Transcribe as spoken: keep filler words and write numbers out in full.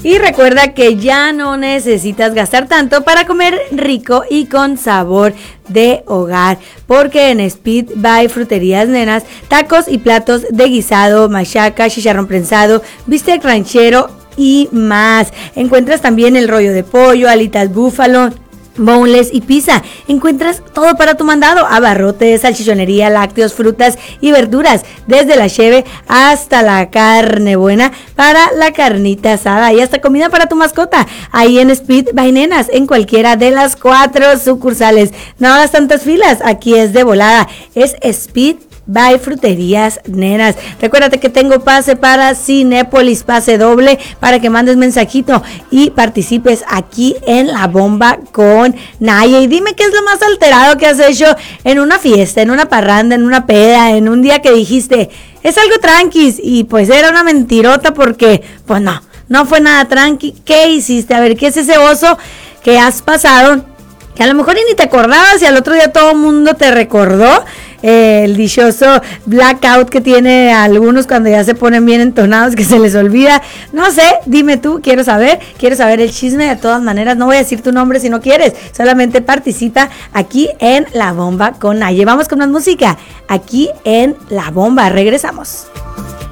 Y recuerda que ya no necesitas gastar tanto para comer rico y con sabor de hogar, porque en Speed by Fruterías Nenas, tacos y platos de guisado, machaca, chicharrón prensado, bistec ranchero y más. Encuentras también el rollo de pollo, alitas búfalo, boneless y pizza. Encuentras todo para tu mandado: abarrotes, salchichonería, lácteos, frutas y verduras, desde la cheve hasta la carne buena para la carnita asada y hasta comida para tu mascota. Ahí en Speed by Nenas, en cualquiera de las cuatro sucursales. No hagas tantas filas, aquí es de volada. Es Speed by Fruterías Nenas. Recuérdate que tengo pase para Cinépolis, pase doble para que mandes mensajito y participes aquí en La Bomba con Naya. Y dime qué es lo más alterado que has hecho en una fiesta, en una parranda, en una peda, en un día que dijiste, es algo tranquis, y pues era una mentirota, porque pues no, no fue nada tranqui. ¿Qué hiciste? A ver, ¿qué es ese oso que has pasado, que a lo mejor ni te acordabas y al otro día todo el mundo te recordó? Eh, el dichoso blackout que tiene algunos cuando ya se ponen bien entonados, que se les olvida. No sé, dime tú, quiero saber, quiero saber el chisme. De todas maneras, no voy a decir tu nombre si no quieres, solamente participa aquí en La Bomba con Naye. Vamos con más música aquí en La Bomba, regresamos.